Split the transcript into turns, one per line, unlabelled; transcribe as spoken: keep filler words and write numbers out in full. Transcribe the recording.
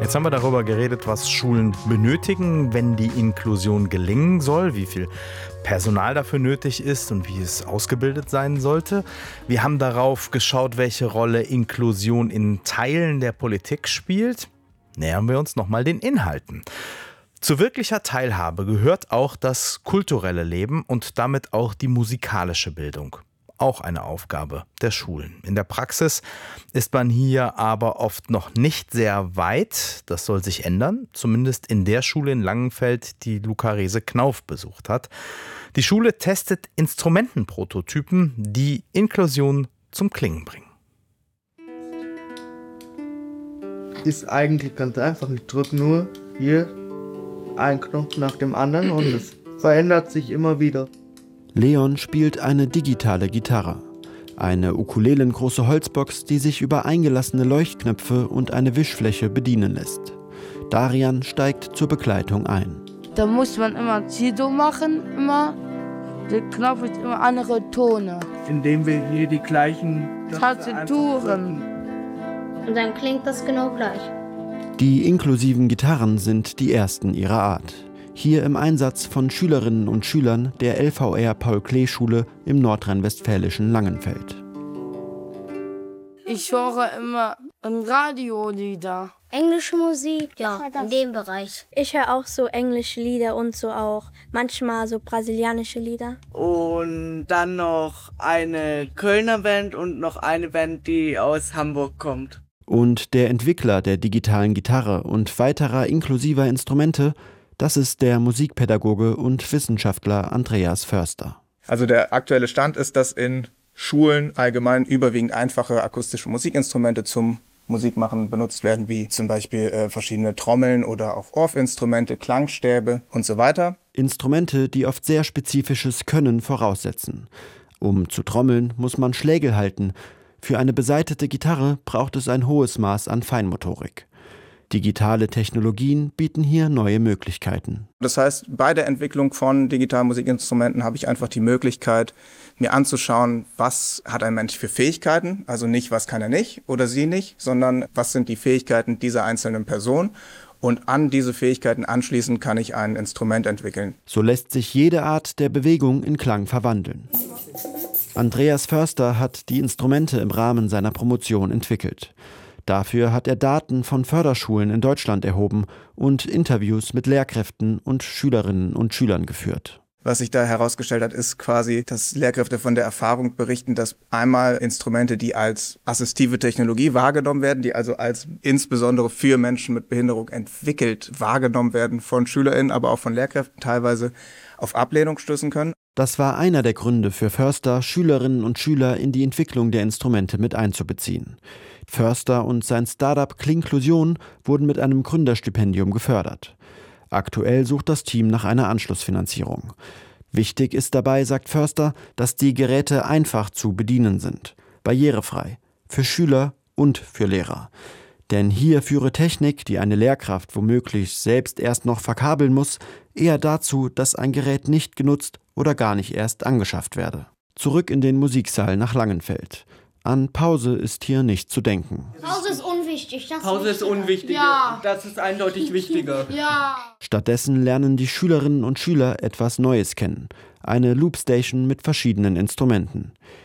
Jetzt haben wir darüber geredet, was Schulen benötigen, wenn die Inklusion gelingen soll, wie viel Personal dafür nötig ist und wie es ausgebildet sein sollte. Wir haben darauf geschaut, welche Rolle Inklusion in Teilen der Politik spielt. Nähern wir uns nochmal den Inhalten. Zu wirklicher Teilhabe gehört auch das kulturelle Leben und damit auch die musikalische Bildung. Auch eine Aufgabe der Schulen. In der Praxis ist man hier aber oft noch nicht sehr weit. Das soll sich ändern, zumindest in der Schule in Langenfeld, die Luca Rehse-Knauf besucht hat. Die Schule testet Instrumentenprototypen, die Inklusion zum Klingen bringen.
Ist eigentlich ganz einfach. Ich drücke nur hier einen Knopf nach dem anderen und es verändert sich immer wieder.
Leon spielt eine digitale Gitarre. Eine ukulelengroße Holzbox, die sich über eingelassene Leuchtknöpfe und eine Wischfläche bedienen lässt. Darian steigt zur Begleitung ein.
Da muss man immer Zido machen, immer. Der Knopf ist immer andere Tone.
Indem wir hier die gleichen
Tastaturen.
Und dann klingt das genau gleich.
Die inklusiven Gitarren sind die ersten ihrer Art. Hier im Einsatz von Schülerinnen und Schülern der L V R-Paul-Klee-Schule im nordrhein-westfälischen Langenfeld.
Ich höre immer Radiolieder.
Englische Musik, ja, in dem Bereich.
Ich höre auch so englische Lieder und so auch manchmal so brasilianische Lieder.
Und dann noch eine Kölner Band und noch eine Band, die aus Hamburg kommt.
Und der Entwickler der digitalen Gitarre und weiterer inklusiver Instrumente, das ist der Musikpädagoge und Wissenschaftler Andreas Förster.
Also der aktuelle Stand ist, dass in Schulen allgemein überwiegend einfache akustische Musikinstrumente zum Musikmachen benutzt werden, wie zum Beispiel äh, verschiedene Trommeln oder auch Orff-Instrumente, Klangstäbe und so weiter.
Instrumente, die oft sehr spezifisches Können voraussetzen. Um zu trommeln, muss man Schlägel halten. Für eine besaitete Gitarre braucht es ein hohes Maß an Feinmotorik. Digitale Technologien bieten hier neue Möglichkeiten.
Das heißt, bei der Entwicklung von digitalen Musikinstrumenten habe ich einfach die Möglichkeit, mir anzuschauen, was hat ein Mensch für Fähigkeiten, also nicht, was kann er nicht oder sie nicht, sondern was sind die Fähigkeiten dieser einzelnen Person. Und an diese Fähigkeiten anschließend kann ich ein Instrument entwickeln.
So lässt sich jede Art der Bewegung in Klang verwandeln. Andreas Förster hat die Instrumente im Rahmen seiner Promotion entwickelt. Dafür hat er Daten von Förderschulen in Deutschland erhoben und Interviews mit Lehrkräften und Schülerinnen und Schülern geführt.
Was sich da herausgestellt hat, ist quasi, dass Lehrkräfte von der Erfahrung berichten, dass einmal Instrumente, die als assistive Technologie wahrgenommen werden, die also als insbesondere für Menschen mit Behinderung entwickelt wahrgenommen werden von SchülerInnen, aber auch von Lehrkräften teilweise auf Ablehnung stoßen können.
Das war einer der Gründe für Förster, Schülerinnen und Schüler in die Entwicklung der Instrumente mit einzubeziehen. Förster und sein Startup Klinklusion wurden mit einem Gründerstipendium gefördert. Aktuell sucht das Team nach einer Anschlussfinanzierung. Wichtig ist dabei, sagt Förster, dass die Geräte einfach zu bedienen sind. Barrierefrei. Für Schüler und für Lehrer. Denn hier führe Technik, die eine Lehrkraft womöglich selbst erst noch verkabeln muss, eher dazu, dass ein Gerät nicht genutzt oder gar nicht erst angeschafft werde. Zurück in den Musiksaal nach Langenfeld. An Pause ist hier nicht zu denken.
Pause ist unwichtig. Das
Pause ist unwichtig.
Ja.
Das ist eindeutig wichtiger.
Ja.
Stattdessen lernen die Schülerinnen und Schüler etwas Neues kennen. Eine Loopstation mit verschiedenen Instrumenten.